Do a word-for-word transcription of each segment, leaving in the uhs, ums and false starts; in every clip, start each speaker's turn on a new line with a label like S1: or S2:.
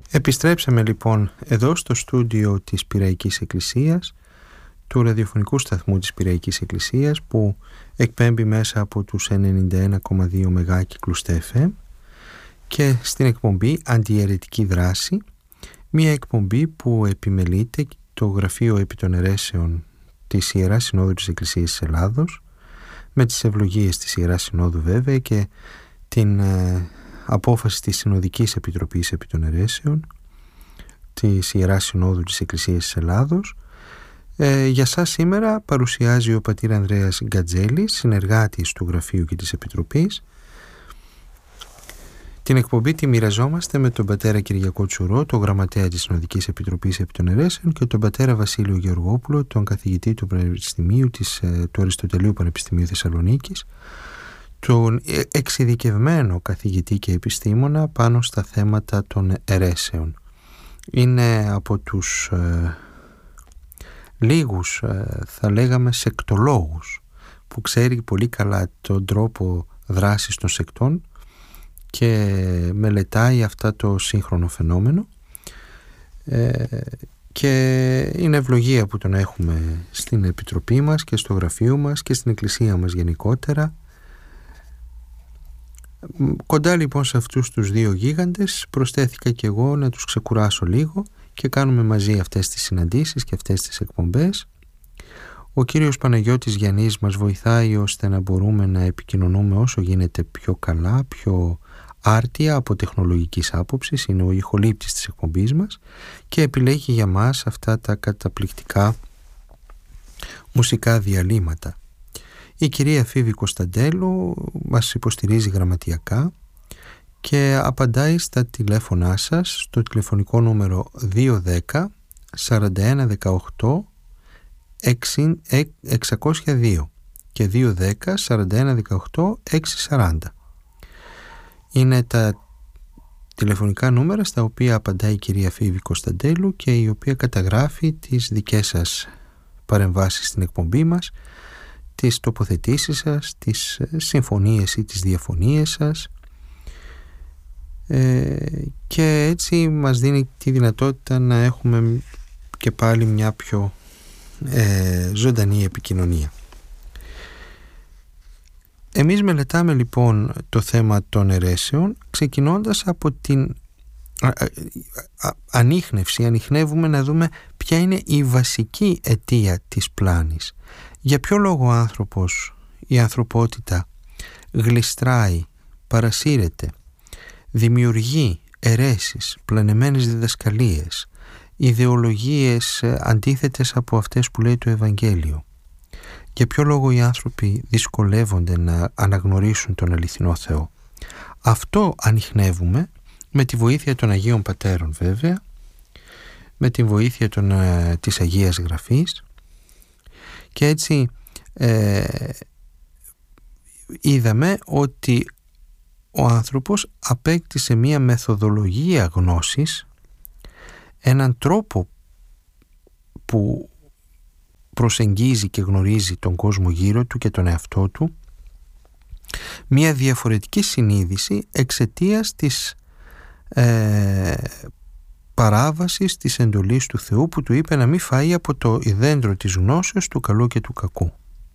S1: Επιστρέψαμε λοιπόν εδώ στο στούντιο της Πειραϊκής Εκκλησίας, του ραδιοφωνικού σταθμού της Πειραϊκής Εκκλησίας, που εκπέμπει μέσα από τους ενενήντα ένα κόμμα δύο μεγάκυκλους T F M, και στην εκπομπή Αντιαιρετική Δράση, μια εκπομπή που επιμελείται το Γραφείο επί των Αιρέσεων της Ιεράς Συνόδου της Εκκλησίας της Ελλάδος, με τις ευλογίες της Ιεράς Συνόδου βέβαια και την ε, απόφαση της Συνοδικής Επιτροπής επί των Αιρέσεων της Ιεράς Συνόδου της Εκκλησίας της Ελλάδος. Ε, για σας σήμερα παρουσιάζει ο πατήρ Ανδρέας Γκατζέλης, συνεργάτης του Γραφείου και της Επιτροπής. Την εκπομπή τη μοιραζόμαστε με τον πατέρα Κυριακό Τσουρό, τον γραμματέα της Συνοδικής Επιτροπής επί των Αιρέσεων, και τον πατέρα Βασίλειο Γεωργόπουλο, τον καθηγητή του Πανεπιστημίου της, του Αριστοτελείου Πανεπιστημίου Θεσσαλονίκης, τον εξειδικευμένο καθηγητή και επιστήμονα πάνω στα θέματα των αιρέσεων. Είναι από τους ε, λίγους, ε, θα λέγαμε, σεκτολόγους, που ξέρει πολύ καλά τον τρόπο δράσης των σεκτών και μελετάει αυτά το σύγχρονο φαινόμενο, ε, και είναι ευλογία που τον έχουμε στην Επιτροπή μας και στο γραφείο μας και στην Εκκλησία μας γενικότερα. Κοντά λοιπόν σε αυτούς τους δύο γίγαντες προσθέθηκα και εγώ να τους ξεκουράσω λίγο και κάνουμε μαζί αυτές τις συναντήσεις και αυτές τις εκπομπές. Ο κύριος Παναγιώτης Γιαννής μας βοηθάει ώστε να μπορούμε να επικοινωνούμε όσο γίνεται πιο καλά, πιο άρτια από τεχνολογικής άποψης. Είναι ο ηχολήπτης της εκπομπής μας και επιλέγει για μας αυτά τα καταπληκτικά μουσικά διαλύματα. Η κυρία Φίβη Κωνσταντέλου μας υποστηρίζει γραμματιακά και απαντάει στα τηλέφωνά σας στο τηλεφωνικό νούμερο δύο ένα μηδέν σαράντα ένα δεκαοκτώ εξακόσια δύο και δύο ένα μηδέν σαράντα ένα δεκαοκτώ εξακόσια σαράντα. Είναι τα τηλεφωνικά νούμερα στα οποία απαντάει η κυρία Φίβη Κωνσταντέλου και η οποία καταγράφει τις δικές σας παρεμβάσεις στην εκπομπή μας, τις τοποθετήσεις σας, τις συμφωνίες ή τις διαφωνίες σας, ε, και έτσι μας δίνει τη δυνατότητα να έχουμε και πάλι μια πιο ε, ζωντανή επικοινωνία. Εμείς μελετάμε λοιπόν το θέμα των αιρέσεων ξεκινώντας από την α, α, ανίχνευση. Ανιχνεύουμε να δούμε ποια είναι η βασική αιτία της πλάνης. Για ποιο λόγο ο άνθρωπος, η ανθρωπότητα γλιστράει, παρασύρεται, δημιουργεί αιρέσεις, πλανεμένες διδασκαλίες, ιδεολογίες αντίθετες από αυτές που λέει το Ευαγγέλιο. Για ποιο λόγο οι άνθρωποι δυσκολεύονται να αναγνωρίσουν τον αληθινό Θεό. Αυτό ανιχνεύουμε με τη βοήθεια των Αγίων Πατέρων βέβαια, με τη βοήθεια των, της Αγίας Γραφής, και έτσι ε, είδαμε ότι ο άνθρωπος απέκτησε μία μεθοδολογία γνώσης, έναν τρόπο που προσεγγίζει και γνωρίζει τον κόσμο γύρω του και τον εαυτό του, μία διαφορετική συνείδηση εξαιτίας της ε, παράβασης της εντολής του Θεού που του είπε να μην φάει από το δέντρο της γνώσεως του καλού και του κακού.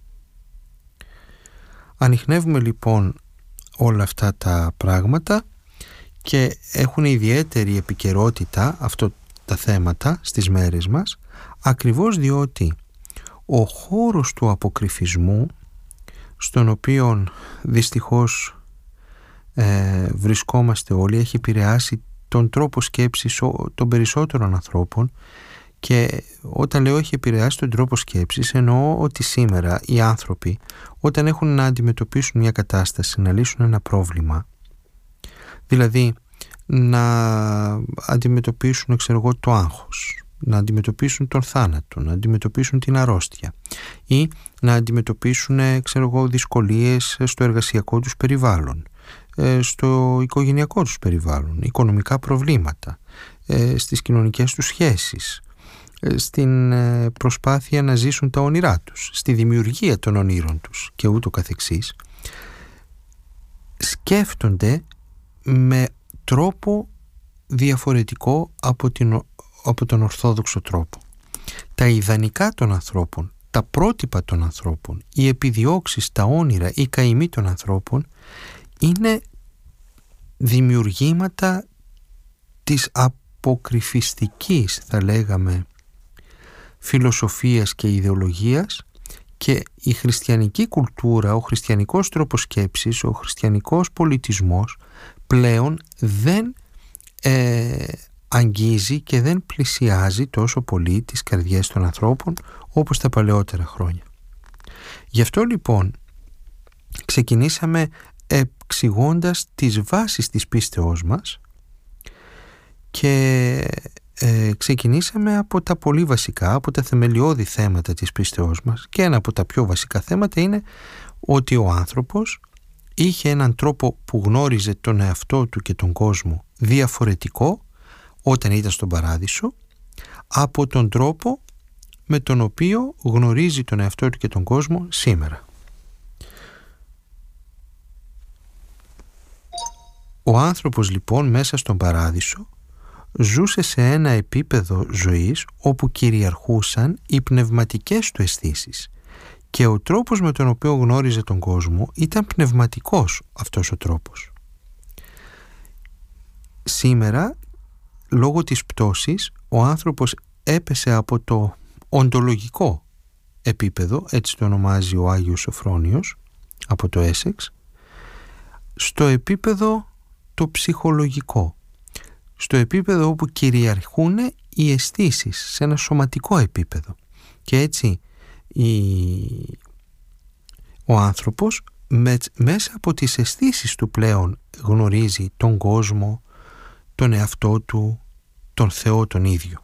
S1: Ανιχνεύουμε λοιπόν όλα αυτά τα πράγματα και έχουν ιδιαίτερη επικαιρότητα αυτά τα θέματα στις μέρες μας, ακριβώς διότι ο χώρος του αποκρυφισμού, στον οποίο δυστυχώς ε, βρισκόμαστε όλοι, έχει επηρεάσει τον τρόπο σκέψης των περισσότερων ανθρώπων. Και όταν λέω έχει επηρεάσει τον τρόπο σκέψης, εννοώ ότι σήμερα οι άνθρωποι, όταν έχουν να αντιμετωπίσουν μια κατάσταση, να λύσουν ένα πρόβλημα, δηλαδή να αντιμετωπίσουν, ξέρω εγώ, το άγχος, να αντιμετωπίσουν τον θάνατο, να αντιμετωπίσουν την αρρώστια ή να αντιμετωπίσουν, ξέρω εγώ, δυσκολίες στο εργασιακό τους περιβάλλον, στο οικογενειακό τους περιβάλλον, οικονομικά προβλήματα, στις κοινωνικές τους σχέσεις, στην προσπάθεια να ζήσουν τα όνειρά τους, στη δημιουργία των ονείρων τους και ούτω καθεξής, σκέφτονται με τρόπο διαφορετικό από, την, από τον ορθόδοξο τρόπο. Τα ιδανικά των ανθρώπων, τα πρότυπα των ανθρώπων, οι επιδιώξεις, τα όνειρα, οι καημοί των ανθρώπων είναι δημιουργήματα της αποκρυφιστικής, θα λέγαμε, φιλοσοφίας και ιδεολογίας, και η χριστιανική κουλτούρα, ο χριστιανικός τρόπος σκέψης, ο χριστιανικός πολιτισμός πλέον δεν ε, αγγίζει και δεν πλησιάζει τόσο πολύ τις καρδιές των ανθρώπων όπως τα παλαιότερα χρόνια. Γι' αυτό λοιπόν ξεκινήσαμε εξηγώντας τις βάσεις της πίστεώς μας και ε, ξεκινήσαμε από τα πολύ βασικά, από τα θεμελιώδη θέματα της πίστεώς μας, και ένα από τα πιο βασικά θέματα είναι ότι ο άνθρωπος είχε έναν τρόπο που γνώριζε τον εαυτό του και τον κόσμο διαφορετικό όταν ήταν στον παράδεισο από τον τρόπο με τον οποίο γνωρίζει τον εαυτό του και τον κόσμο σήμερα. Ο άνθρωπος λοιπόν μέσα στον παράδεισο ζούσε σε ένα επίπεδο ζωής όπου κυριαρχούσαν οι πνευματικές του αισθήσεις και ο τρόπος με τον οποίο γνώριζε τον κόσμο ήταν πνευματικός αυτός ο τρόπος. Σήμερα, λόγω της πτώσης, ο άνθρωπος έπεσε από το οντολογικό επίπεδο, έτσι το ονομάζει ο Άγιος Σοφρόνιος, από το Έσεξ, στο επίπεδο το ψυχολογικό, στο επίπεδο όπου κυριαρχούν οι αισθήσεις, σε ένα σωματικό επίπεδο. Και έτσι η... ο άνθρωπος με... μέσα από τις αισθήσεις του πλέον γνωρίζει τον κόσμο, τον εαυτό του, τον Θεό τον ίδιο.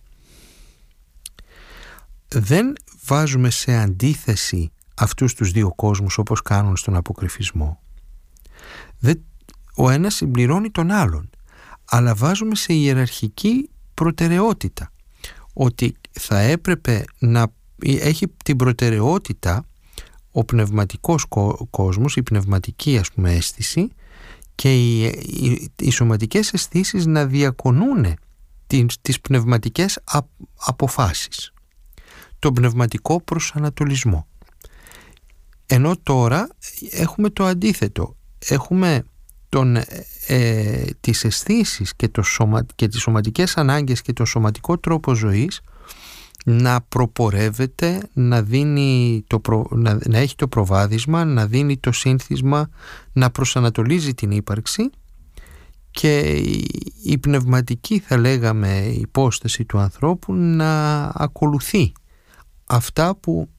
S1: Δεν βάζουμε σε αντίθεση αυτούς τους δύο κόσμους όπως κάνουν στον αποκρυφισμό. Δεν... Ο ένας συμπληρώνει τον άλλον, αλλά βάζουμε σε ιεραρχική προτεραιότητα ότι θα έπρεπε να έχει την προτεραιότητα ο πνευματικός κόσμος, η πνευματική ας πούμε αίσθηση, και οι, οι, οι σωματικές αισθήσεις να διακονούν τις, τις πνευματικές α, αποφάσεις, τον πνευματικό προσανατολισμό. Ενώ τώρα έχουμε το αντίθετο, έχουμε τον, ε, τις αισθήσεις και, το σωμα, και τις σωματικές ανάγκες και τον σωματικό τρόπο ζωής να προπορεύεται, να, δίνει το προ, να, να έχει το προβάδισμα, να δίνει το σύνθισμα, να προσανατολίζει την ύπαρξη, και η, η πνευματική, θα λέγαμε, υπόσταση του ανθρώπου να ακολουθεί αυτά που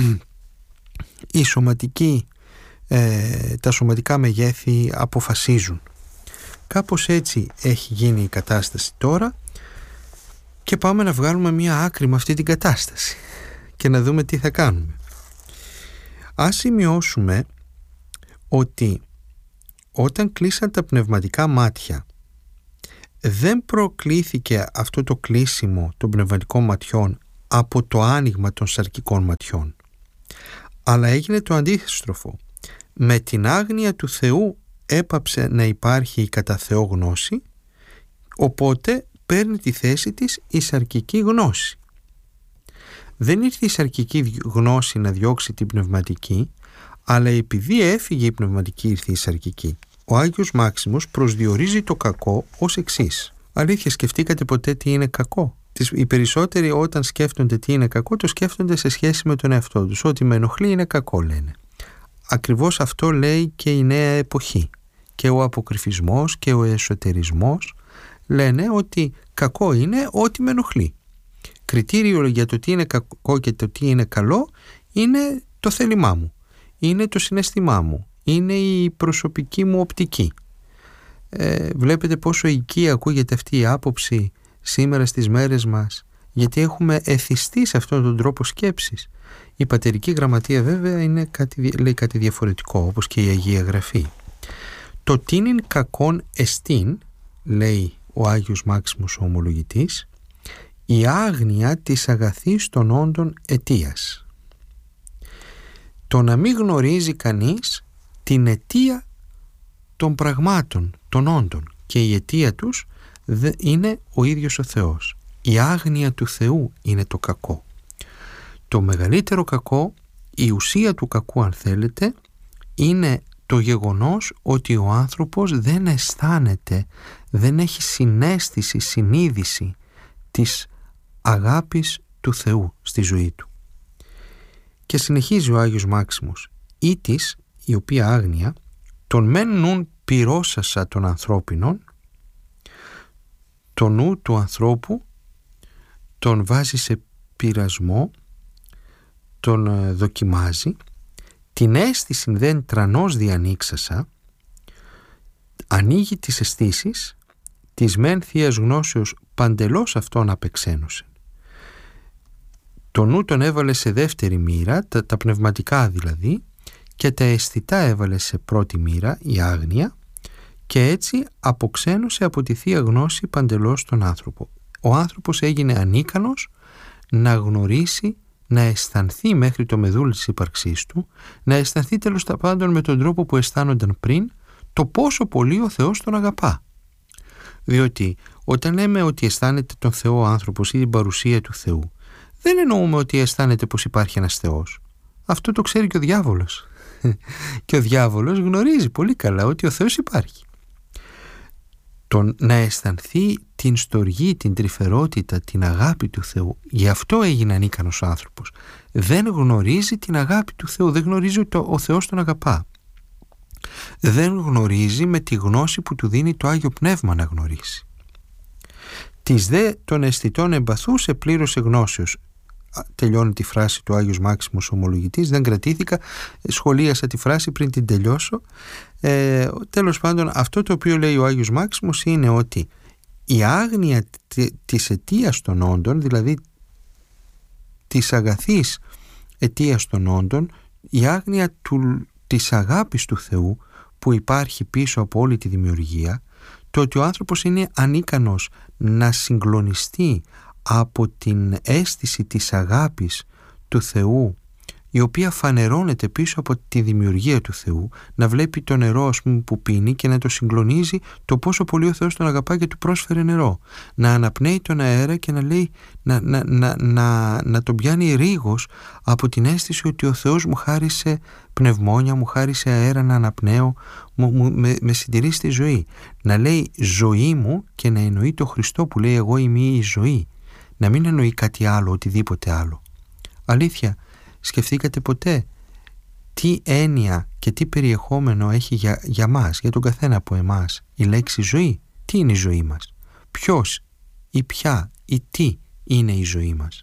S1: η σωματική Ε, τα σωματικά μεγέθη αποφασίζουν. Κάπως έτσι έχει γίνει η κατάσταση τώρα, και πάμε να βγάλουμε μία άκρη με αυτή την κατάσταση και να δούμε τι θα κάνουμε. Ας σημειώσουμε ότι όταν κλείσαν τα πνευματικά μάτια, δεν προκλήθηκε αυτό το κλείσιμο των πνευματικών ματιών από το άνοιγμα των σαρκικών ματιών, αλλά έγινε το αντίστροφο. Με την άγνοια του Θεού έπαψε να υπάρχει η κατά Θεό γνώση, οπότε παίρνει τη θέση της η σαρκική γνώση. Δεν ήρθε η σαρκική γνώση να διώξει την πνευματική, αλλά επειδή έφυγε η πνευματική ήρθε η σαρκική. Ο Άγιος Μάξιμος προσδιορίζει το κακό ως εξής. Αλήθεια, σκεφτήκατε ποτέ τι είναι κακό? Οι περισσότεροι όταν σκέφτονται τι είναι κακό, το σκέφτονται σε σχέση με τον εαυτό τους. Ό,τι με ενοχλεί είναι κακό, λένε. Ακριβώς αυτό λέει και η νέα εποχή. Και ο αποκρυφισμός και ο εσωτερισμός λένε ότι κακό είναι ό,τι με ενοχλεί. Κριτήριο για το τι είναι κακό και το τι είναι καλό είναι το θέλημά μου, είναι το συναίσθημά μου, είναι η προσωπική μου οπτική. Ε, βλέπετε πόσο οικία ακούγεται αυτή η άποψη σήμερα στις μέρες μας, γιατί έχουμε εθιστεί σε αυτόν τον τρόπο σκέψης. Η πατερική γραμματεία βέβαια είναι κάτι, λέει κάτι διαφορετικό, όπως και η Αγία Γραφή. Το τίνιν κακόν εστίν, λέει ο Άγιος Μάξιμος ο ομολογητής, η άγνοια της αγαθής των όντων αιτίας. Το να μην γνωρίζει κανείς την αιτία των πραγμάτων, των όντων, και η αιτία τους είναι ο ίδιος ο Θεός. Η άγνοια του Θεού είναι το κακό. Το μεγαλύτερο κακό, η ουσία του κακού αν θέλετε, είναι το γεγονός ότι ο άνθρωπος δεν αισθάνεται, δεν έχει συναίσθηση, συνείδηση της αγάπης του Θεού στη ζωή του. Και συνεχίζει ο Άγιος Μάξιμος: «Ήτης, η οποία άγνοια, τον μεν νουν πυρόσασα των ανθρώπινων, το νου του ανθρώπου τον βάζει σε πειρασμό, τον δοκιμάζει, την αίσθηση δεν τρανός διανοίξασα, ανοίγει τις αισθήσεις, της μεν θείας γνώσεως παντελώς αυτόν απεξένωσε. Το νου τον έβαλε σε δεύτερη μοίρα, τα, τα πνευματικά δηλαδή, και τα αισθητά έβαλε σε πρώτη μοίρα, η άγνοια, και έτσι αποξένωσε από τη θεία γνώση παντελώς τον άνθρωπο. Ο άνθρωπος έγινε ανίκανος να γνωρίσει, να αισθανθεί μέχρι το μεδούλι της ύπαρξής του, να αισθανθεί τέλος πάντων με τον τρόπο που αισθάνονταν πριν, το πόσο πολύ ο Θεός τον αγαπά. Διότι όταν λέμε ότι αισθάνεται τον Θεό ο άνθρωπος ή την παρουσία του Θεού, δεν εννοούμε ότι αισθάνεται πως υπάρχει ένας Θεός. Αυτό το ξέρει και ο διάβολος. Και ο διάβολος γνωρίζει πολύ καλά ότι ο Θεός υπάρχει. Το να αισθανθεί την στοργή, την τρυφερότητα, την αγάπη του Θεού, γι' αυτό έγινε ανίκανος ο άνθρωπος. Δεν γνωρίζει την αγάπη του Θεού, δεν γνωρίζει ότι ο Θεός τον αγαπά. Δεν γνωρίζει με τη γνώση που του δίνει το Άγιο Πνεύμα να γνωρίσει. Της δε των αισθητών εμπαθούσε πλήρωσε γνώσεως. Τελειώνει τη φράση του Άγιος Μάξιμος Ομολογητής, δεν κρατήθηκα, σχολίασα τη φράση πριν την τελειώσω. Ε, τέλος πάντων, αυτό το οποίο λέει ο Άγιος Μάξιμος είναι ότι η άγνοια της αιτίας των όντων, δηλαδή της αγαθής αιτίας των όντων, η άγνοια του, της αγάπης του Θεού που υπάρχει πίσω από όλη τη δημιουργία, το ότι ο άνθρωπος είναι ανίκανος να συγκλονιστεί από την αίσθηση της αγάπης του Θεού, η οποία φανερώνεται πίσω από τη δημιουργία του Θεού, να βλέπει το νερό ας πούμε, που πίνει και να το συγκλονίζει το πόσο πολύ ο Θεός τον αγαπά και του πρόσφερε νερό, να αναπνέει τον αέρα και να λέει να, να, να, να, να τον πιάνει ρίγος από την αίσθηση ότι ο Θεός μου χάρισε πνευμόνια, μου χάρισε αέρα να αναπνέω, μου, μου, με, με συντηρεί στη ζωή, να λέει ζωή μου και να εννοεί το Χριστό που λέει εγώ είμαι η ζωή, να μην εννοεί κάτι άλλο, οτιδήποτε άλλο. Αλήθεια, σκεφτήκατε ποτέ τι έννοια και τι περιεχόμενο έχει για, για μας, για τον καθένα από εμάς η λέξη ζωή? Τι είναι η ζωή μας? Ποιος ή ποια ή τι είναι η ζωή μας?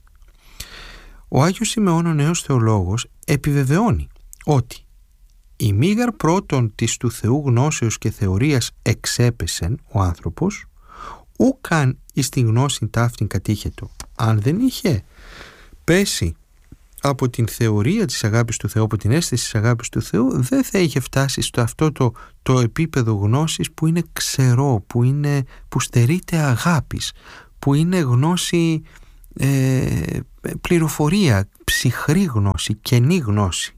S1: Ο Άγιος Σιμεών ο Νέος Θεολόγος επιβεβαιώνει ότι η μήγαρ πρώτον της του Θεού γνώσεως και θεωρίας εξέπεσεν ο άνθρωπος, ου καν εις τη γνώση ταύτην κατήχετο. Αν δεν είχε πέσει από την θεωρία της αγάπης του Θεού, από την αίσθηση της αγάπης του Θεού, δεν θα είχε φτάσει στο αυτό το, το επίπεδο γνώσης που είναι ξερό, που, είναι, που στερείται αγάπης, που είναι γνώση, ε, πληροφορία, ψυχρή γνώση, κενή γνώση.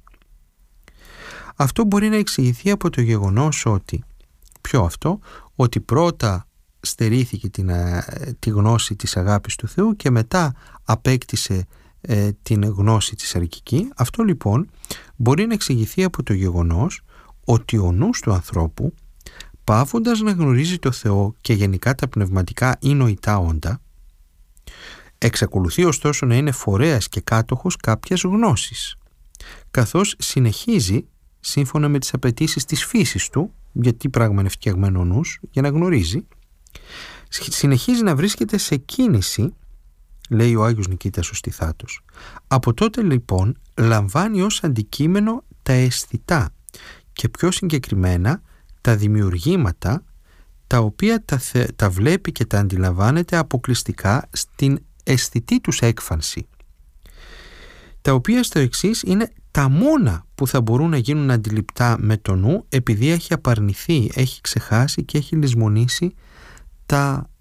S1: Αυτό μπορεί να εξηγηθεί από το γεγονός ότι, ποιο αυτό, ότι πρώτα στερήθηκε την, τη γνώση της αγάπης του Θεού και μετά απέκτησε ε, την γνώση της αρκική. Αυτό λοιπόν μπορεί να εξηγηθεί από το γεγονός ότι ο νους του ανθρώπου, παύοντας να γνωρίζει το Θεό και γενικά τα πνευματικά ή νοητά όντα, εξακολουθεί ωστόσο να είναι φορέας και κάτοχος κάποιας γνώσης, καθώς συνεχίζει σύμφωνα με τις απαιτήσεις της φύσης του, γιατί πράγμα είναι φτιαγμένο ο νους, για να γνωρίζει, συνεχίζει να βρίσκεται σε κίνηση, λέει ο Άγιος Νικήτας ο Στιθάτος. Από τότε λοιπόν λαμβάνει ως αντικείμενο τα αισθητά και πιο συγκεκριμένα τα δημιουργήματα, τα οποία τα, θε, τα βλέπει και τα αντιλαμβάνεται αποκλειστικά στην αισθητή τους έκφανση, τα οποία στο εξής είναι τα μόνα που θα μπορούν να γίνουν αντιληπτά με το νου, επειδή έχει απαρνηθεί, έχει ξεχάσει και έχει λησμονήσει τα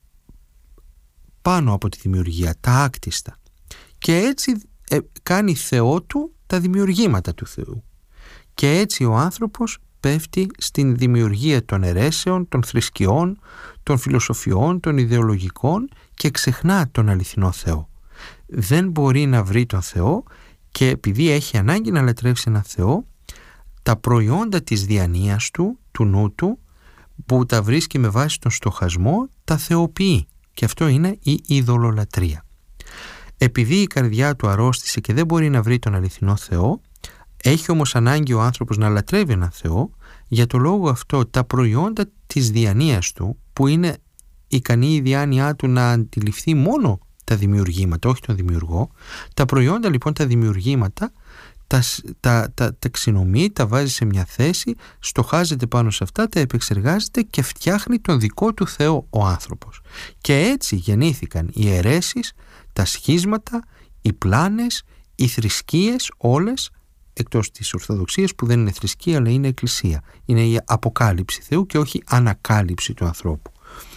S1: πάνω από τη δημιουργία, τα άκτιστα, και έτσι ε, κάνει Θεό του τα δημιουργήματα του Θεού, και έτσι ο άνθρωπος πέφτει στην δημιουργία των αιρέσεων, των θρησκειών, των φιλοσοφιών, των ιδεολογικών και ξεχνά τον αληθινό Θεό. Δεν μπορεί να βρει τον Θεό και επειδή έχει ανάγκη να λατρεύσει έναν Θεό, τα προϊόντα της διανοίας του, του νου του, που τα βρίσκει με βάση τον στοχασμό, τα θεοποιεί. Και αυτό είναι η ειδωλολατρεία. Επειδή η καρδιά του αρρώστησε και δεν μπορεί να βρει τον αληθινό Θεό, έχει όμως ανάγκη ο άνθρωπος να λατρεύει έναν Θεό. Για το λόγο αυτό τα προϊόντα της διανοίας του, που είναι ικανή η διάνοιά του να αντιληφθεί μόνο τα δημιουργήματα, όχι τον δημιουργό, τα προϊόντα λοιπόν τα δημιουργήματα τα, τα, τα, τα ξυνομεί, τα βάζει σε μια θέση, στοχάζεται πάνω σε αυτά, τα επεξεργάζεται και φτιάχνει τον δικό του Θεό ο άνθρωπος. Και έτσι γεννήθηκαν οι αιρέσεις, τα σχίσματα, οι πλάνες, οι θρησκείες όλες, εκτός της Ορθοδοξίας που δεν είναι θρησκεία αλλά είναι εκκλησία. Είναι η αποκάλυψη Θεού και όχι ανακάλυψη του ανθρώπου.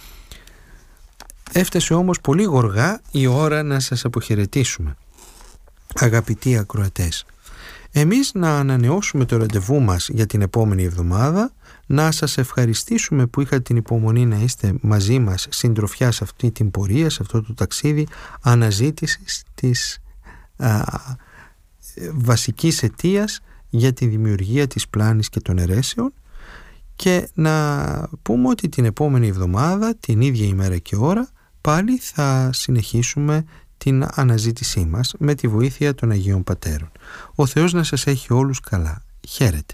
S1: Έφτασε όμως πολύ γοργά η ώρα να σας αποχαιρετήσουμε. Αγαπητοί ακροατές, εμείς να ανανεώσουμε το ραντεβού μας για την επόμενη εβδομάδα, να σας ευχαριστήσουμε που είχατε την υπομονή να είστε μαζί μας συντροφιά σε αυτή την πορεία, σε αυτό το ταξίδι αναζήτησης της α, βασικής αιτίας για τη δημιουργία της πλάνης και των αιρέσεων, και να πούμε ότι την επόμενη εβδομάδα, την ίδια ημέρα και ώρα, πάλι θα συνεχίσουμε την αναζήτησή μας με τη βοήθεια των Αγίων Πατέρων. Ο Θεός να σας έχει όλους καλά. Χαίρετε.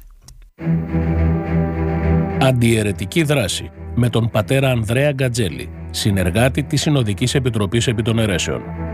S2: Αντιαιρετική δράση με τον πατέρα Ανδρέα Γκατζέλη, συνεργάτη της Συνοδικής Επιτροπής επί των Αιρέσεων.